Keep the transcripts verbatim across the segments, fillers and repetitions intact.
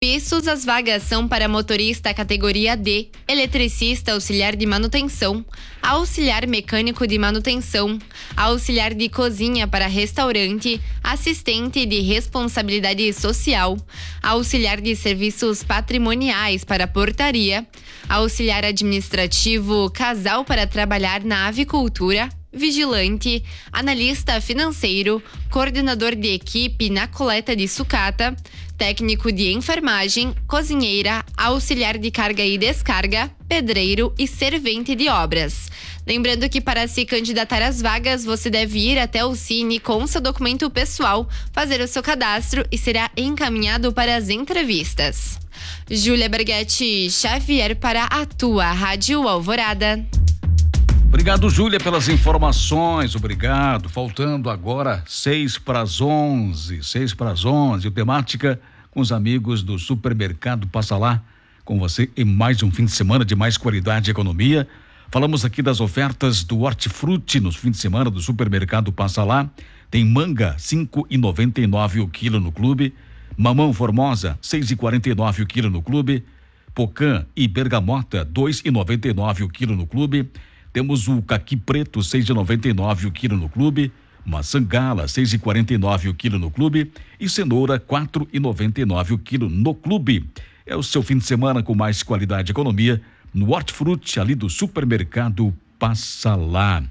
serviços, as vagas são para motorista categoria D, eletricista auxiliar de manutenção, auxiliar mecânico de manutenção, auxiliar de cozinha para restaurante, assistente de responsabilidade social, auxiliar de serviços patrimoniais para portaria, auxiliar administrativo casal para trabalhar na avicultura, vigilante, analista financeiro, coordenador de equipe na coleta de sucata, técnico de enfermagem, cozinheira, auxiliar de carga e descarga, pedreiro e servente de obras. Lembrando que para se candidatar às vagas, você deve ir até o Cine com seu documento pessoal, fazer o seu cadastro e será encaminhado para as entrevistas. Júlia Berghetti Xavier para a tua Rádio Alvorada. Obrigado, Júlia, pelas informações, obrigado. Faltando agora seis para as onze, seis para as onze, o Temática com os amigos do Supermercado Passa Lá, com você em mais um fim de semana de mais qualidade e economia. Falamos aqui das ofertas do Hortifruti no fim de semana do Supermercado Passa Lá. Tem manga, cinco reais e noventa e nove centavos o quilo no clube, mamão formosa, seis reais e quarenta e nove centavos o quilo no clube, pocã e bergamota, dois reais e noventa e nove centavos o quilo no clube. Temos o caqui preto, seis reais e noventa e nove centavos o quilo no clube, maçã gala, seis reais e quarenta e nove centavos o quilo no clube e cenoura, quatro reais e noventa e nove centavos o quilo no clube. É o seu fim de semana com mais qualidade e economia no Hortifruti, ali do Supermercado Passa Lá.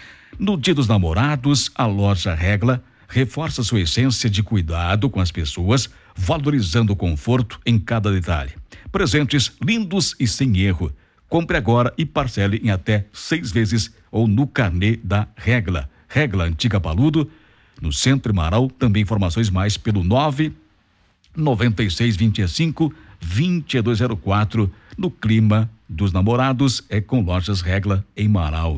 No Dia dos Namorados, a loja Regla reforça sua essência de cuidado com as pessoas, valorizando o conforto em cada detalhe. Presentes lindos e sem erro. Compre agora e parcele em até seis vezes ou no carnê da Regla. Regla Antiga Paludo, no Centro Marau. Também informações mais pelo nove nove seis dois cinco dois dois zero quatro. No clima dos namorados é com Lojas Regla em Marau.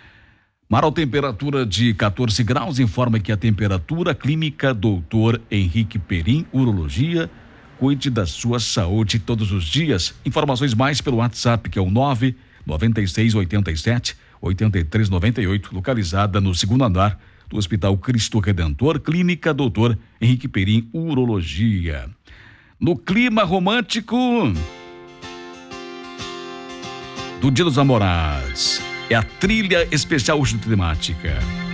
Marau, temperatura de quatorze graus, informa que a temperatura clínica doutor Henrique Perim, urologia. Cuide da sua saúde todos os dias. Informações mais pelo WhatsApp, que é o nove nove seis oito sete oito três nove oito, localizada no segundo andar do Hospital Cristo Redentor, Clínica doutor Henrique Perim, Urologia. No clima romântico do Dia dos Namorados, é a trilha especial de Temática.